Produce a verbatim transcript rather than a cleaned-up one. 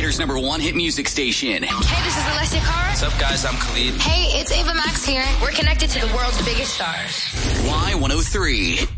Cheddar's number one hit music station. Hey, this is Alessia Cara. What's up, guys? I'm Khalid. Hey, it's Ava Max here. We're connected to the world's biggest stars. Y one oh three.